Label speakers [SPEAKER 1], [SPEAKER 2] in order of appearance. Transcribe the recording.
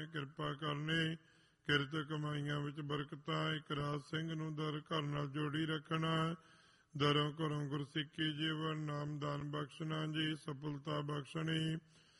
[SPEAKER 1] ਕਿਰਪਾ ਕਰਨੀ। ਕਿਰਤ ਕਮਾਈਆਂ ਵਿੱਚ ਬਰਕਤਾਂ। ਇੱਕ ਰਾਜ ਸਿੰਘ ਨੂੰ ਦਰ ਘਰ ਨਾਲ ਜੋੜੀ ਰੱਖਣਾ। ਦਰੋਂ ਘਰੋਂ ਗੁਰਸਿੱਖੀ ਜੀਵਨ ਨਾਮਦਾਨ ਬਖਸ਼ਣਾ ਜੀ। ਸਫਲਤਾ ਬਖਸ਼ਣੀ।